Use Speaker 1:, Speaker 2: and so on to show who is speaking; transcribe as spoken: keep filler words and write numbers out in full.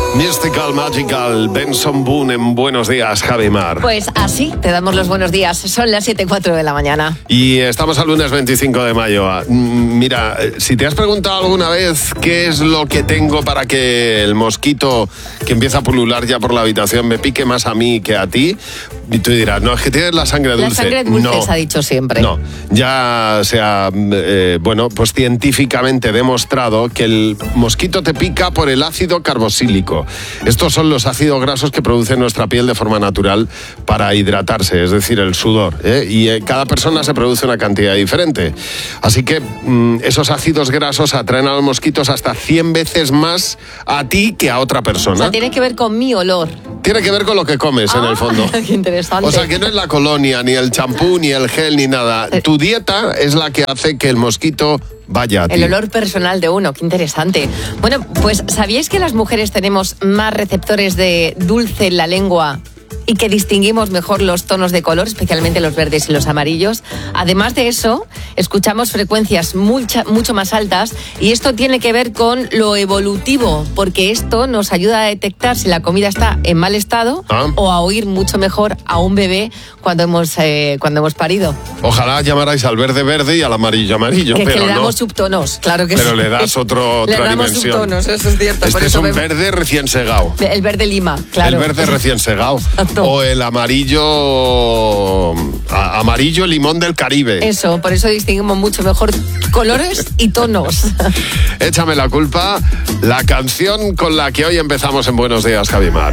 Speaker 1: Mystical, Magical, Benson Boone en Buenos Días, Javi Mar.
Speaker 2: Pues así te damos los buenos días. Son las siete y cuatro de la mañana.
Speaker 1: Y estamos al lunes veinticinco de mayo. Mira, si te has preguntado alguna vez qué es lo que tengo para que el mosquito que empieza a pulular ya por la habitación me pique más a mí que a ti, y tú dirás, no, es que tienes la sangre dulce.
Speaker 2: La sangre dulce
Speaker 1: no,
Speaker 2: se ha dicho siempre.
Speaker 1: No, ya se ha, eh, bueno, pues científicamente demostrado que el mosquito te pica por el ácido carboxílico. Estos son los ácidos grasos que produce nuestra piel de forma natural para hidratarse, es decir, el sudor, ¿eh? Y eh, cada persona se produce una cantidad diferente. Así que mmm, esos ácidos grasos atraen a los mosquitos hasta cien veces más a ti que a otra persona.
Speaker 2: O sea, tiene que ver con mi olor.
Speaker 1: Tiene que ver con lo que comes, ah, en el fondo.
Speaker 2: Qué interesante.
Speaker 1: O sea, que no es la colonia, ni el champú, ni el gel, ni nada. Eh. Tu dieta es la que hace que el mosquito vaya a ti.
Speaker 2: El olor personal de uno, qué interesante. Bueno, pues ¿sabíais que las mujeres tenemos más receptores de dulce en la lengua y que distinguimos mejor los tonos de color, especialmente los verdes y los amarillos? Además de eso, escuchamos frecuencias mucha, mucho más altas, y esto tiene que ver con lo evolutivo, porque esto nos ayuda a detectar si la comida está en mal estado, ah, o a oír mucho mejor a un bebé cuando hemos, eh, cuando hemos parido.
Speaker 1: Ojalá llamarais al verde verde y al amarillo amarillo.
Speaker 2: Que,
Speaker 1: pero
Speaker 2: que le damos
Speaker 1: no.
Speaker 2: subtonos, claro que
Speaker 1: pero
Speaker 2: sí.
Speaker 1: le das otro, otra
Speaker 2: le damos
Speaker 1: dimensión.
Speaker 2: Subtonos, eso es cierto.
Speaker 1: Este
Speaker 2: por
Speaker 1: es
Speaker 2: eso
Speaker 1: un
Speaker 2: me...
Speaker 1: verde recién segado.
Speaker 2: El verde lima, claro.
Speaker 1: El verde recién segado. O el amarillo a, amarillo limón del Caribe.
Speaker 2: Eso, por eso distinguimos mucho mejor colores y tonos.
Speaker 1: Échame la culpa, la canción con la que hoy empezamos en Buenos Días, Javi Mar.